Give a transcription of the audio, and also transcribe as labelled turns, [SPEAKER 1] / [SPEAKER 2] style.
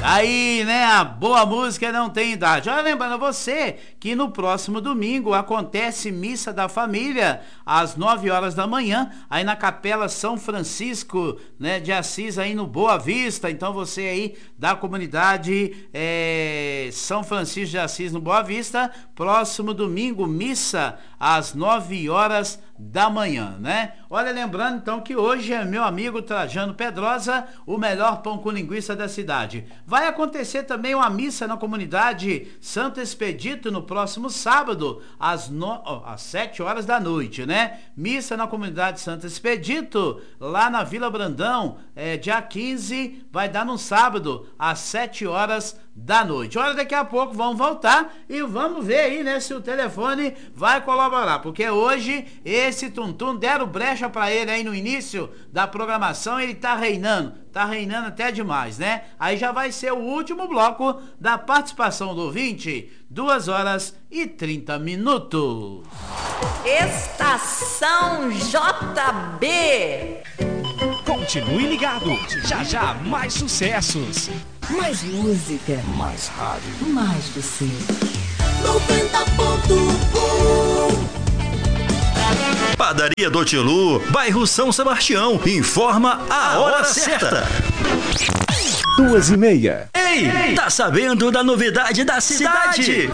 [SPEAKER 1] Aí, né, a boa música não tem idade. Olha, lembrando a você que no próximo domingo acontece Missa da Família, às 9 horas da manhã, aí na Capela São Francisco, né, de Assis, aí no Boa Vista. Então você aí da comunidade São Francisco de Assis, no Boa Vista, próximo domingo, missa às 9 horas da manhã, né? Olha, lembrando então que hoje é meu amigo Trajano Pedrosa, o melhor pão com linguiça da cidade. Vai acontecer também uma missa na comunidade Santo Expedito no próximo sábado, às 7 horas da noite, né? Missa na comunidade Santo Expedito, lá na Vila Brandão, dia 15, vai dar no sábado, às 7 horas da noite. Olha, daqui a pouco vamos voltar e vamos ver aí, né, se o telefone vai colaborar, porque hoje esse Tuntum deram brecha pra ele aí no início da programação, ele tá reinando até demais, né? Aí já vai ser o último bloco da participação do ouvinte, 2 horas e 30 minutos.
[SPEAKER 2] Estação JB.
[SPEAKER 3] Continue ligado, já mais sucessos.
[SPEAKER 2] Mais música.
[SPEAKER 3] Mais rádio.
[SPEAKER 2] Mais você.
[SPEAKER 4] 90.1 Padaria do Tilu, bairro São Sebastião, informa a hora certa.
[SPEAKER 3] 2:30.
[SPEAKER 4] Ei, tá sabendo da novidade da cidade?